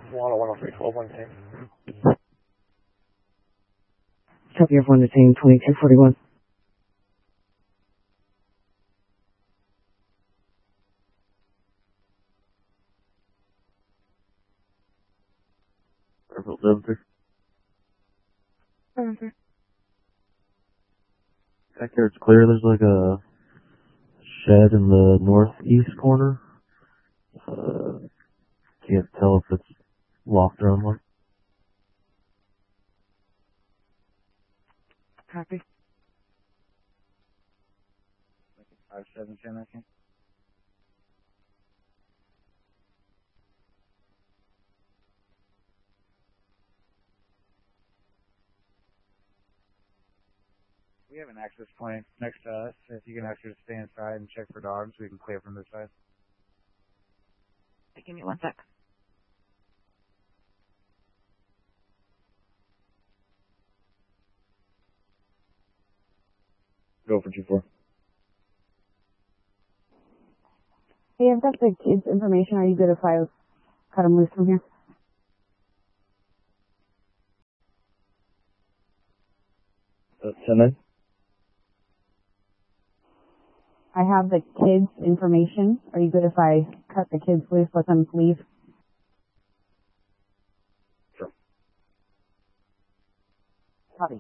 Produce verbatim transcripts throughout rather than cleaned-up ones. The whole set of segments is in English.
one oh three, twelve, one ten. Copy of one to team twenty-two forty-one. Airfield seven three. seven three. Back there it's clear. There's like a shed in the northeast corner. Uh, can't tell if it's locked or unlocked. Copy. five seven ten, I think. We have an access point next to us. If you can ask her to stay inside and check for dogs, we can clear from this side. Give me one sec. Go for two four. Hey, I've got the kids' information. Are you good if I cut them loose from here? Uh, ten nine. I have the kids' information. Are you good if I cut the kids loose, let them leave? Sure. Copy.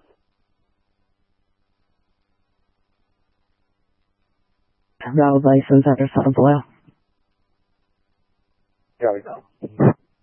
Valid license address out of below. Yeah, we go.